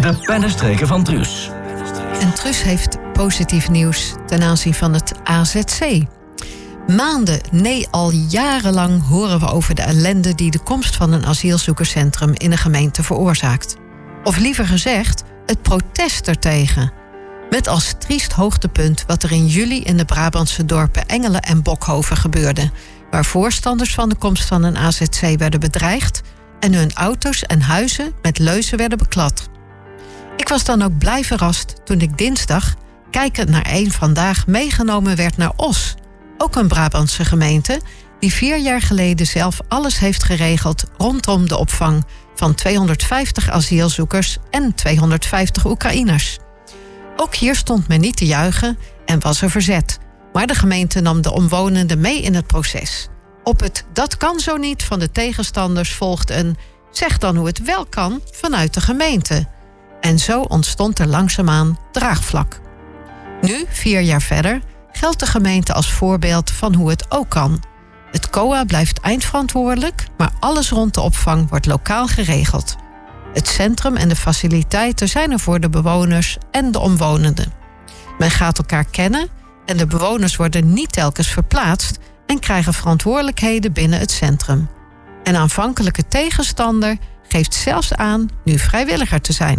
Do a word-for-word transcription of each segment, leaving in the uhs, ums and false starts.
De pennenstreken van Truus. En Truus heeft positief nieuws ten aanzien van het A Z C. Maanden, nee al jarenlang horen we over de ellende die de komst van een asielzoekerscentrum in een gemeente veroorzaakt. Of liever gezegd, het protest ertegen. Met als triest hoogtepunt wat er in juli in de Brabantse dorpen Engelen en Bokhoven gebeurde, waar voorstanders van de komst van een A Z C werden bedreigd en hun auto's en huizen met leuzen werden beklad. Ik was dan ook blij verrast toen ik dinsdag, kijkend naar één Vandaag, meegenomen werd naar Os. Ook een Brabantse gemeente die vier jaar geleden zelf alles heeft geregeld rondom de opvang van tweehonderdvijftig asielzoekers en tweehonderdvijftig Oekraïners. Ook hier stond men niet te juichen en was er verzet. Maar de gemeente nam de omwonenden mee in het proces. Op het "dat kan zo niet" van de tegenstanders volgt een "zeg dan hoe het wel kan" vanuit de gemeente. En zo ontstond er langzaamaan draagvlak. Nu, vier jaar verder, geldt de gemeente als voorbeeld van hoe het ook kan. Het C O A blijft eindverantwoordelijk, maar alles rond de opvang wordt lokaal geregeld. Het centrum en de faciliteiten zijn er voor de bewoners en de omwonenden. Men gaat elkaar kennen en de bewoners worden niet telkens verplaatst en krijgen verantwoordelijkheden binnen het centrum. Een aanvankelijke tegenstander geeft zelfs aan nu vrijwilliger te zijn.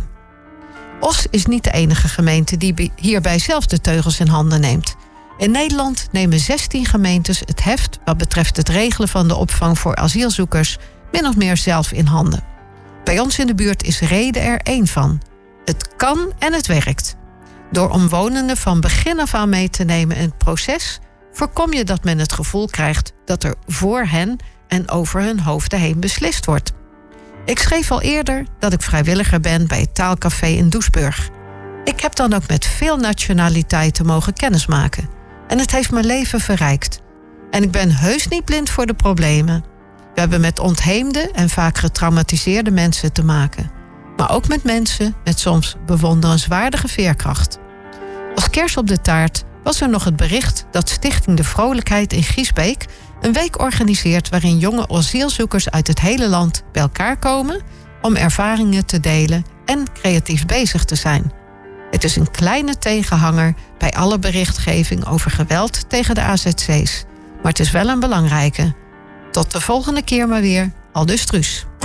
Os is niet de enige gemeente die hierbij zelf de teugels in handen neemt. In Nederland nemen zestien gemeentes het heft wat betreft het regelen van de opvang voor asielzoekers min of meer zelf in handen. Bij ons in de buurt is Rheden er één van. Het kan en het werkt. Door omwonenden van begin af aan mee te nemen in het proces voorkom je dat men het gevoel krijgt dat er voor hen en over hun hoofden heen beslist wordt. Ik schreef al eerder dat ik vrijwilliger ben bij het Taalcafé in Doesburg. Ik heb dan ook met veel nationaliteiten mogen kennismaken. En het heeft mijn leven verrijkt. En ik ben heus niet blind voor de problemen. We hebben met ontheemde en vaak getraumatiseerde mensen te maken. Maar ook met mensen met soms bewonderenswaardige veerkracht. Als kers op de taart was er nog het bericht dat Stichting De Vrolijkheid in Giesbeek een week organiseert waarin jonge asielzoekers uit het hele land bij elkaar komen om ervaringen te delen en creatief bezig te zijn. Het is een kleine tegenhanger bij alle berichtgeving over geweld tegen de A Z C's. Maar het is wel een belangrijke. Tot de volgende keer maar weer, aldus Truus.